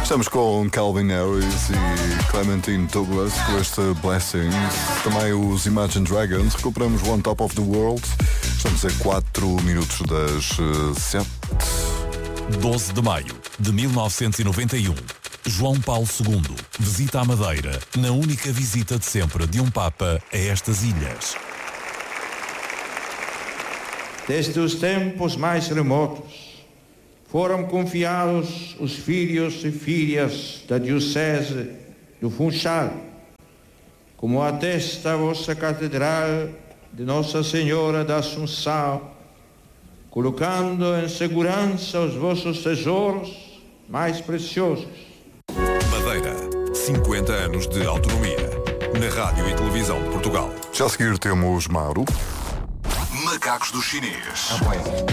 Estamos com Calvin Harris e Clementine Douglas com este Blessings. Também os Imagine Dragons. Recuperamos One Top of the World. Estamos a 4 minutos das 7. 12 de maio de 1991. João Paulo II visita a Madeira na única visita de sempre de um Papa a estas ilhas. Desde os tempos mais remotos, foram confiados os filhos e filhas da Diocese do Funchal, como atesta a vossa Catedral de Nossa Senhora da Assunção, colocando em segurança os vossos tesouros mais preciosos. Madeira, 50 anos de autonomia. Na Rádio e Televisão de Portugal. Já a seguir temos Maru. Macacos do Chinês.